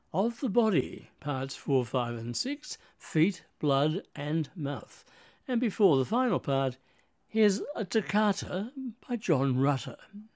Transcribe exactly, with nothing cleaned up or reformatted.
of the body, parts four, five and six, feet, blood and mouth. And before the final part, here's a toccata by John Rutter.